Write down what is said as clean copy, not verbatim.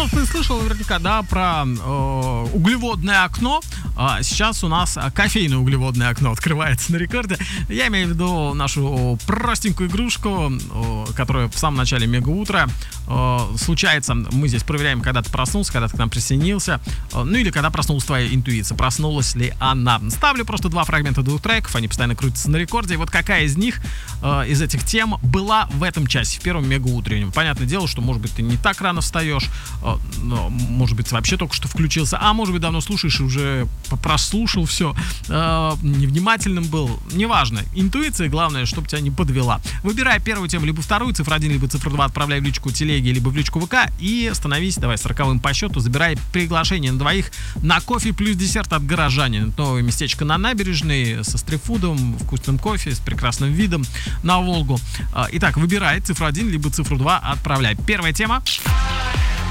Ну, ты слышал наверняка, да, про углеводное окно. Сейчас у нас кофейное углеводное окно открывается на рекорде. Я имею в виду нашу простенькую игрушку, которая в самом начале мегаутра случается. Мы здесь проверяем, когда ты проснулся, когда ты к нам присоединился. Ну или когда проснулась твоя интуиция. Проснулась ли она? Ставлю просто 2 фрагмента 2 треков. Они постоянно крутятся на рекорде. И вот какая из них, из этих тем, была в этом часе, в первом мегаутреннем. Понятное дело, что, может быть, ты не так рано встаешь, но, может быть, вообще только что включился, а может быть, давно слушаешь и уже прослушал все, невнимательным был. Неважно. Интуиция, главное, чтобы тебя не подвела. Выбирай первую тему, либо вторую, цифра 1, либо цифра 2, отправляй в личку телеги, либо в личку ВК и становись, давай, 40-м по счету, забирай приглашение на двоих на кофе плюс десерт от Горожанина. Новое местечко на набережной со стритфудом, вкусным кофе, с прекрасным видом на Волгу. Итак, выбирай цифру 1, либо цифру 2, отправляй. Первая тема.